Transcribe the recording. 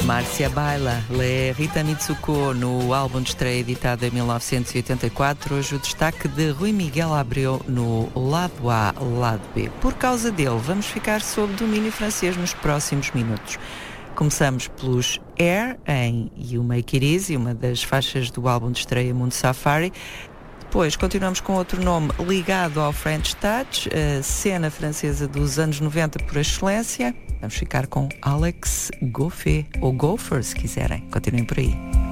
Márcia Baila, Rita Mitsuko, no álbum de estreia editado em 1984. Hoje o destaque de Rui Miguel Abreu no lado A, lado B. Por causa dele, vamos ficar sob domínio francês nos próximos minutos. Começamos pelos Air, em You Make It Easy, uma das faixas do álbum de estreia Mundo Safari. Depois continuamos com outro nome ligado ao French Touch, a cena francesa dos anos 90 por excelência. Vamos ficar com Alex Goffé, ou Gopher, se quiserem. Continuem por aí.